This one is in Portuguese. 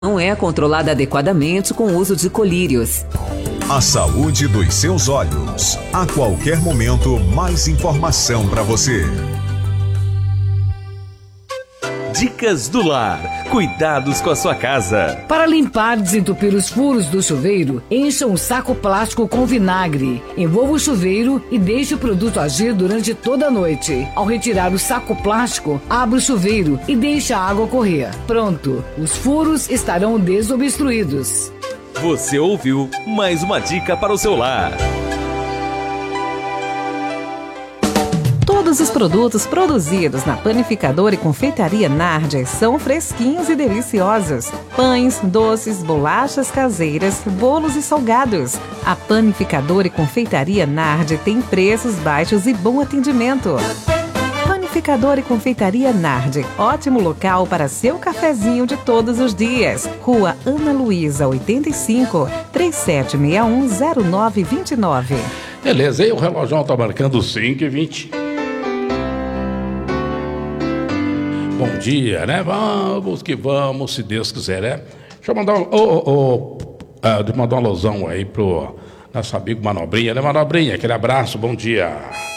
não é controlada adequadamente com o uso de colírios. A saúde dos seus olhos. A qualquer momento, mais informação para você. Dicas do Lar. Cuidados com a sua casa. Para limpar e desentupir os furos do chuveiro, encha um saco plástico com vinagre. Envolva o chuveiro e deixe o produto agir durante toda a noite. Ao retirar o saco plástico, abra o chuveiro e deixe a água correr. Pronto, os furos estarão desobstruídos. Você ouviu mais uma dica para o seu lar. Todos os produtos produzidos na Panificadora e Confeitaria Nardi são fresquinhos e deliciosos. Pães, doces, bolachas caseiras, bolos e salgados. A Panificadora e Confeitaria Nardi tem preços baixos e bom atendimento. Panificadora e Confeitaria Nardi, ótimo local para seu cafezinho de todos os dias. Rua Ana Luísa, 85, 37610929. Beleza, e o relógio tá marcando 5h20. Bom dia, né? Vamos que vamos, se Deus quiser, né? Deixa eu mandar mandar uma alusão aí pro nosso amigo Manobrinha, né? Manobrinha, aquele abraço, bom dia.